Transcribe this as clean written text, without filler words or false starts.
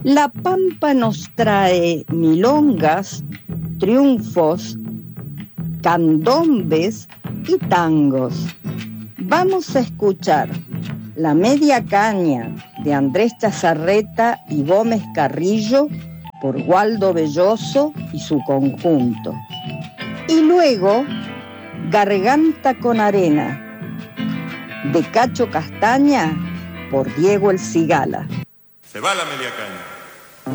La Pampa nos trae milongas, triunfos, candombes y tangos. Vamos a escuchar La Media Caña de Andrés Chazarreta y Gómez Carrillo por Waldo Belloso y su conjunto. Y luego Garganta con Arena de Cacho Castaña por Diego El Cigala. Se va la media caña.